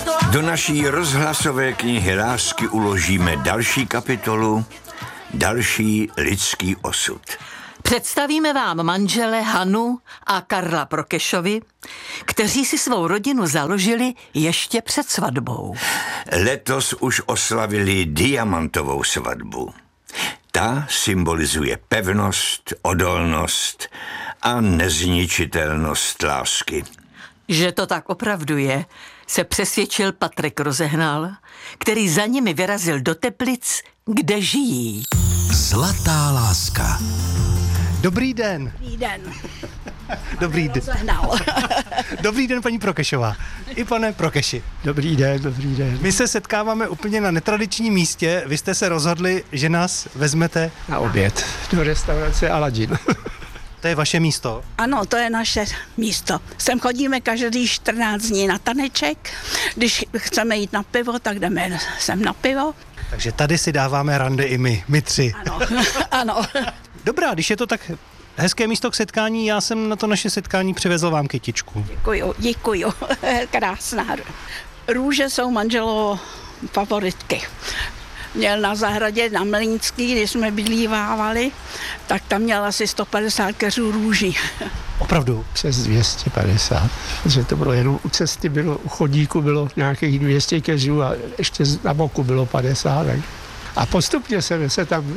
Do naší rozhlasové knihy lásky uložíme další kapitolu, další lidský osud. Představíme vám manžele Hanu a Karla Prokešovi, kteří si svou rodinu založili ještě před svatbou. Letos už oslavili diamantovou svatbu. Ta symbolizuje pevnost, odolnost a nezničitelnost lásky. Že to tak opravdu je, se přesvědčil Patrik Rozehnal, který za nimi vyrazil do Teplic, kde žijí. Zlatá láska. Dobrý den. Dobrý den. Dobrý den. Dobrý den, paní Prokešová. I pane Prokeši. Dobrý den, dobrý den. My se setkáváme úplně na netradičním místě. Vy jste se rozhodli, že nás vezmete Na oběd do restaurace Aladin. To je vaše místo? Ano, to je naše místo. Sem chodíme každý 14 dní na taneček. Když chceme jít na pivo, tak jdeme sem na pivo. Takže tady si dáváme rande i my tři. Ano, ano. Dobrá, když je to tak hezké místo k setkání, já jsem na to naše setkání přivezl vám kytičku. Děkuju. Krásná. Růže jsou manželovo favoritky. Měl na zahradě na Mlýnský, když jsme bydlívávali, tak tam měl asi 150 keřů růží. Opravdu? Přes 250. Že to bylo jenom u cesty, u chodníku bylo nějakých 200 keřů a ještě na boku bylo 50. Tak. A postupně jsem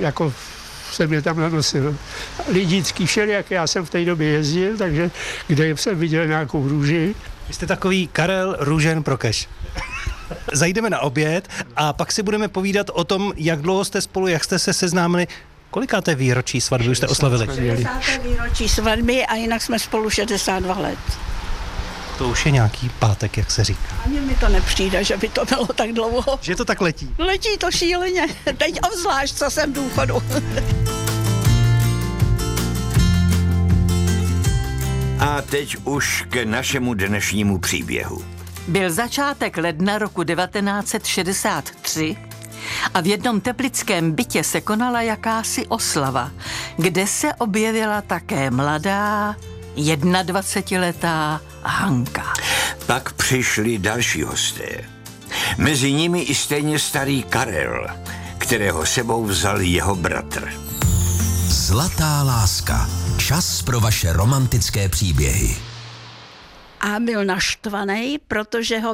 je tam nanosil. Lidícký všelijak, já jsem v té době jezdil, takže kde jsem viděl nějakou růži. Vy jste takový Karel Růžen Prokeš. Zajdeme na oběd a pak si budeme povídat o tom, jak dlouho jste spolu, jak jste se seznámili. Kolikáté výročí svatby už jste oslavili? 60. výročí svatby a jinak jsme spolu 62 let. To už je nějaký pátek, jak se říká. Ani mi to nepřijde, že by to bylo tak dlouho. Že to tak letí? Letí to šíleně. Teď obzvlášť, co jsem v důchodu. A teď už k našemu dnešnímu příběhu. Byl začátek ledna roku 1963 a v jednom teplickém bytě se konala jakási oslava, kde se objevila také mladá 21letá Hanka. Pak přišli další hosté. Mezi nimi i stejně starý Karel, kterého sebou vzal jeho bratr. Zlatá láska. Čas pro vaše romantické příběhy. A byl naštvaný, protože ho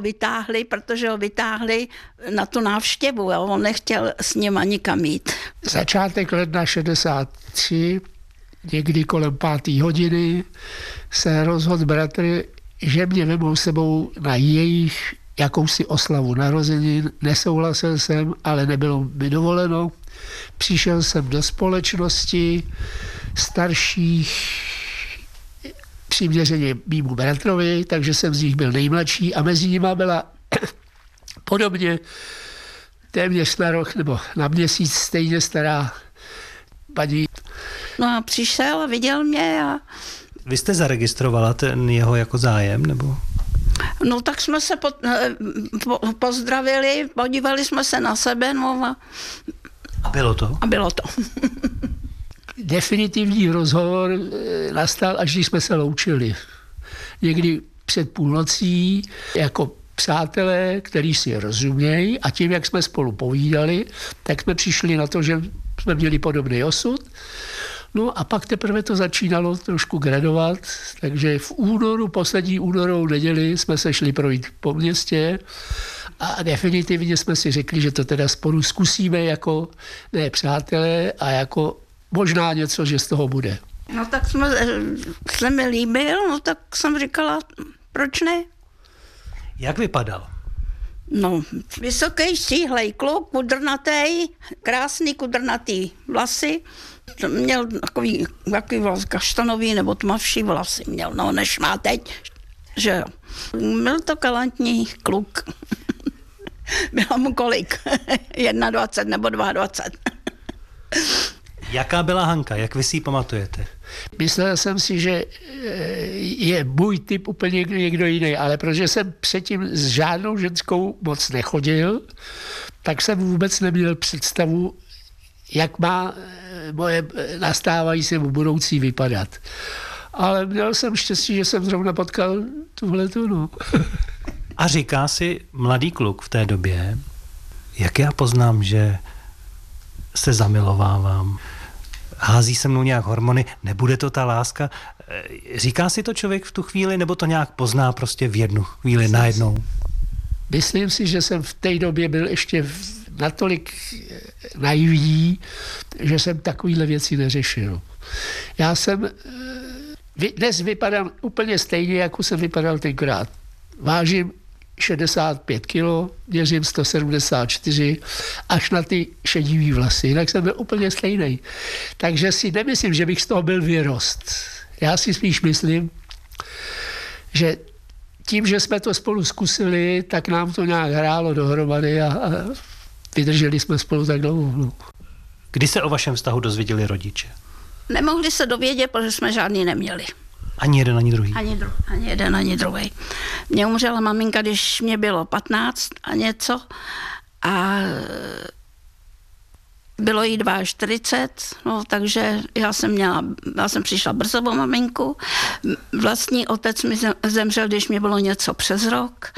vytáhli na tu návštěvu a on nechtěl s nima nikam jít. Začátek ledna 63, někdy kolem 5. hodiny, se rozhodl bratr, že mě vemou sebou na jejich jakousi oslavu narozenin. Nesouhlasil jsem, ale nebylo mi dovoleno. Přišel jsem do společnosti starších přiměřeně mýmu bratrovi, takže jsem z nich byl nejmladší a mezi nimi byla podobně téměř na rok nebo na měsíc stejně stará paní. No a přišel a viděl mě a... Vy jste zaregistrovala ten jeho jako zájem, nebo? No tak jsme se pozdravili, podívali jsme se na sebe, no A bylo to? a bylo to. Definitivní rozhovor nastal, až když jsme se loučili. Někdy před půlnocí jako přátelé, který si rozumějí a tím, jak jsme spolu povídali, tak jsme přišli na to, že jsme měli podobný osud. No a pak teprve to začínalo trošku gradovat, takže v únoru, poslední únorovou neděli jsme se šli projít po městě a definitivně jsme si řekli, že to teda spolu zkusíme jako ne přátelé a jako možná něco, že z toho bude. No tak se mi líbil, no tak jsem říkala, proč ne? Jak vypadal? No, vysoký, štíhlej kluk, kudrnatý, krásný kudrnatý vlasy. Měl takový kaštanový nebo tmavší vlasy měl, no než má teď, že jo. Byl to galantní kluk. Bylo mu kolik? 21 nebo 22. Jaká byla Hanka? Jak vy si ji pamatujete? Myslel jsem si, že je můj typ úplně někdo jiný, ale protože jsem předtím s žádnou ženskou moc nechodil, tak jsem vůbec neměl představu, jak má moje nastávající nebo budoucí vypadat. Ale měl jsem štěstí, že jsem zrovna potkal tuhletu, no. A říká si mladý kluk v té době, jak já poznám, že se zamilovávám, hází se mnou nějak hormony, nebude to ta láska. Říká si to člověk v tu chvíli, nebo to nějak pozná prostě v jednu chvíli, najednou? Myslím si, že jsem v té době byl ještě natolik naivní, že jsem takovýhle věci neřešil. Já jsem dnes vypadám úplně stejně, jako jsem vypadal tenkrát. Vážím 65 kg, měřím 174, až na ty šedivý vlasy, jinak jsem byl úplně stejný. Takže si nemyslím, že bych z toho byl vyrost. Já si spíš myslím, že tím, že jsme to spolu zkusili, tak nám to nějak hrálo dohromady a vydrželi jsme spolu tak dlouho. Kdy se o vašem vztahu dozvěděli rodiče? Nemohli se dovědět, protože jsme žádný neměli. Ani jeden, ani druhý? Ani jeden, ani druhý. Mě umřela maminka, když mě bylo 15 a něco a bylo jí 42, no, takže já jsem přišla brzo o maminku. Vlastní otec mi zemřel, když mě bylo něco přes rok.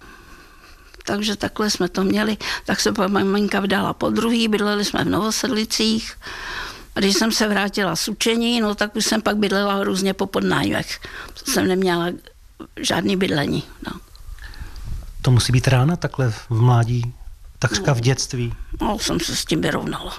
Takže takhle jsme to měli. Tak se maminka vdala po druhý, bydleli jsme v Novosedlicích. A když jsem se vrátila z učení, no tak už jsem pak bydlela různě po podnájmech. Jsem neměla žádný bydlení. No. To musí být rána takhle v mládí, takřka v dětství. No, jsem se s tím vyrovnala.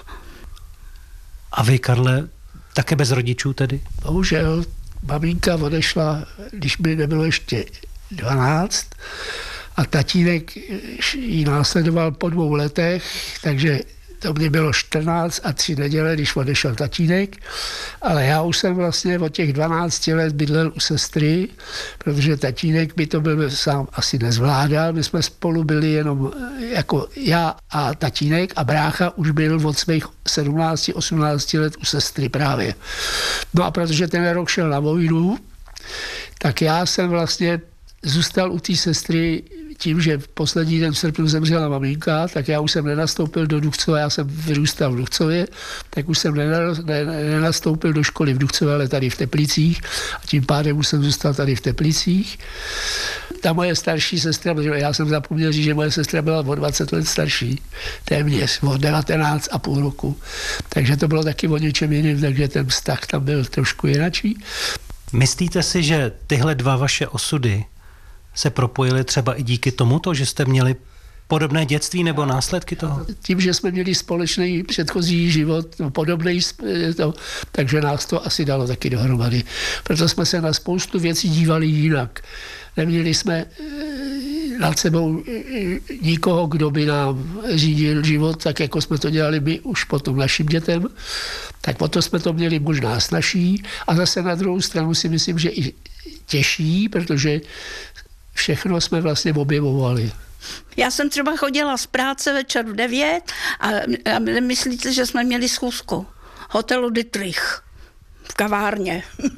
A vy, Karle, také bez rodičů tedy? Bohužel, maminka odešla, když mi nebylo ještě 12 a tatínek ji následoval po 2 letech, takže to mě bylo 14 a 3 neděle, když odešel tatínek, ale já už jsem vlastně od těch 12 let bydlel u sestry, protože tatínek by to byl sám asi nezvládal, my jsme spolu byli jenom jako já a tatínek a brácha už byl od svých 17-18 let u sestry právě. No a protože ten rok šel na vojnu, tak já jsem vlastně zůstal u té sestry tím, že v poslední den v srpnu zemřela maminka, tak já už jsem nenastoupil do Duchcova, já jsem vyrůstal v Duchcově, tak už jsem nenastoupil do školy v Duchcově, ale tady v Teplicích a tím pádem už jsem zůstal tady v Teplicích. Ta moje starší sestra, protože já jsem zapomněl říct, že moje sestra byla o 20 let starší, téměř, o 19,5 roku. Takže to bylo taky o něčem jiným, takže ten vztah tam byl trošku jinačí. Myslíte si, že tyhle dva vaše osudy se propojili třeba i díky tomuto, že jste měli podobné dětství nebo následky toho? Tím, že jsme měli společný předchozí život, podobný, takže nás to asi dalo taky dohromady. Proto jsme se na spoustu věcí dívali jinak. Neměli jsme nad sebou nikoho, kdo by nám řídil život, tak jako jsme to dělali my už potom našim dětem, tak potom jsme to měli možná snazší a zase na druhou stranu si myslím, že i těžší, protože všechno jsme vlastně objevovali. Já jsem třeba chodila z práce večer v 9 a myslíte, že jsme měli schůzku hotelu Dietrich v kavárně.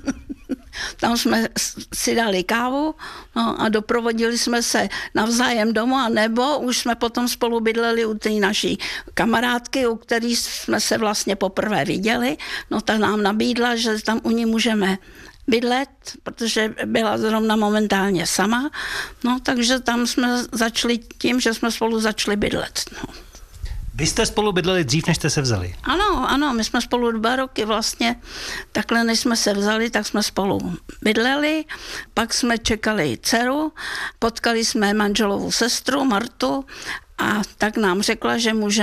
Tam jsme si dali kávu a doprovodili jsme se navzájem domů, a nebo už jsme potom spolu bydleli u té naší kamarádky, u který jsme se vlastně poprvé viděli. No ta nám nabídla, že tam u ní můžeme bydlet, protože byla zrovna momentálně sama. No takže tam jsme začali tím, že jsme spolu začali bydlet. No. Vy jste spolu bydleli dřív, než jste se vzali? Ano, my jsme spolu 2 roky vlastně, takhle než jsme se vzali, tak jsme spolu bydleli, pak jsme čekali dceru, potkali jsme manželovu sestru Martu a tak nám řekla,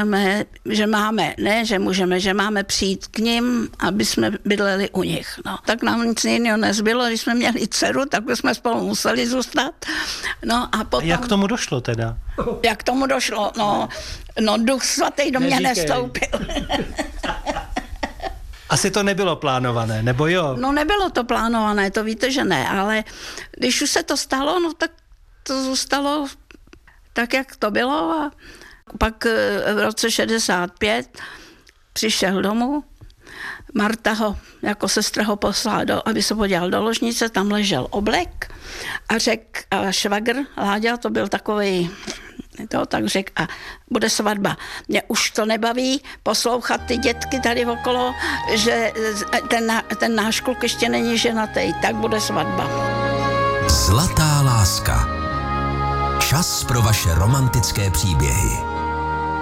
že máme přijít k nim, aby jsme bydleli u nich. No, tak nám nic jiného nezbylo, když jsme měli dceru, tak jsme spolu museli zůstat. No, a potom... Jak k tomu došlo teda? Jak k tomu došlo? No Duch Svatý do mě nestoupil. Asi to nebylo plánované, nebo jo? No nebylo to plánované, to víte, že ne, ale když už se to stalo, no tak to zůstalo tak, jak to bylo a pak v roce 65 přišel domů. Marta ho, jako sestra ho poslala, aby se podíval do ložnice, tam ležel oblek a švagr Láďa, to byl takovej, tak řekl, a bude svatba. Mě už to nebaví poslouchat ty dětky tady okolo, že ten náš kluk ještě není ženatý, tak bude svatba. Zlatá láska. Čas pro vaše romantické příběhy.